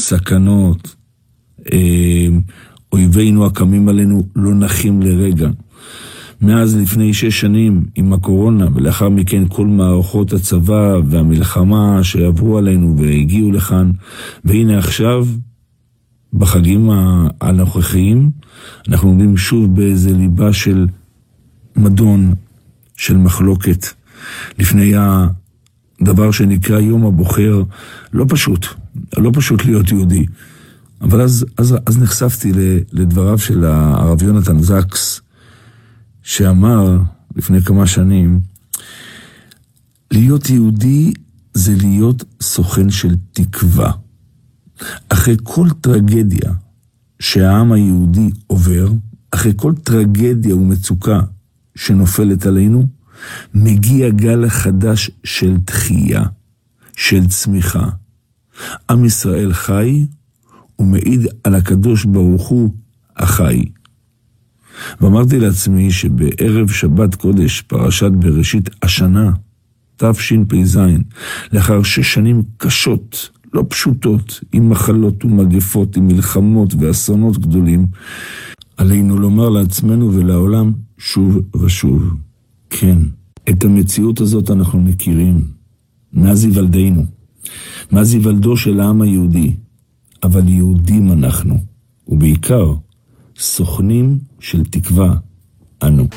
סכנות, אויבינו הקמים עלינו לא נחים לרגע. מאז לפני 6 שנים עם הקורונה, ולאחר מכן כל מערכות הצבא והמלחמה שעברו עלינו והגיעו לכאן, והנה עכשיו, בחגים הנוכחיים, אנחנו עומדים שוב באיזה ליבה של מדון, של מחלוקת, לפני הדבר שנקרא יום הבוחר. לא פשוט להיות יהודי. אבל אז נחשפתי לדבריו של הרב יונתן זקס, שאמר לפני כמה שנים, להיות יהודי זה להיות סוכן של תקווה. אחרי כל טרגדיה שהעם היהודי עובר, אחרי כל טרגדיה ומצוקה שנופלת עלינו, מגיע גל חדש של תחייה, של צמיחה. עם ישראל חי ומעיד על הקדוש ברוך הוא החי. ואמרתי לעצמי שבערב שבת קודש, פרשת בראשית השנה, תשפ"ז, לאחר 6 שנים קשות, לא פשוטות, עם מחלות ומגפות, עם מלחמות ואסונות גדולים, עלינו לומר לעצמנו ולעולם שוב ושוב, כן, את המציאות הזאת אנחנו מכירים, מאז היוולדנו, מאז היוולדו של העם היהודי, אבל יהודים אנחנו, ובעיקר סוכנים של תקווה אנו.